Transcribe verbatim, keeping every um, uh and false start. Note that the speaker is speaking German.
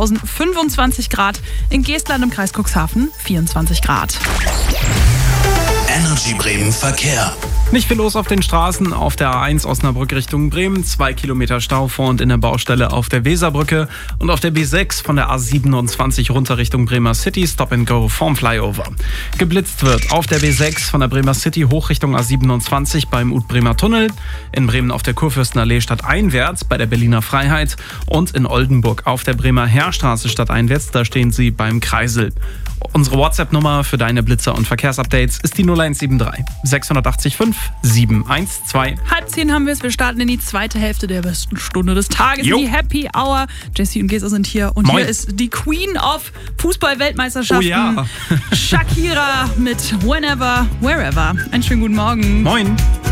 Recklinghausen fünfundzwanzig Grad, in Geestland im Kreis Cuxhaven vierundzwanzig Grad. Energy Bremen Verkehr. Nicht viel los auf den Straßen. Auf der A eins Osnabrück Richtung Bremen, zwei Kilometer Stau vor und in der Baustelle auf der Weserbrücke. Und auf der B sechs von der A siebenundzwanzig runter Richtung Bremer City, Stop and Go vorm Flyover. Geblitzt wird auf der B sechs von der Bremer City hoch Richtung A siebenundzwanzig beim Ut-Bremer Tunnel. In Bremen auf der Kurfürstenallee stadteinwärts bei der Berliner Freiheit. Und in Oldenburg auf der Bremer Heerstraße stadteinwärts, da stehen sie beim Kreisel. Unsere WhatsApp-Nummer für deine Blitzer und Verkehrsupdates ist die null eins sieben drei sechs acht fünf sieben eins zwei. Halb zehn haben wir es. Wir starten in die zweite Hälfte der besten Stunde des Tages. Jo. Die Happy Hour. Jessie und Gesa sind hier. Und Moin. hier ist die Queen of Fußball-Weltmeisterschaften. Oh ja. Shakira mit Whenever, Wherever. Einen schönen guten Morgen. Moin.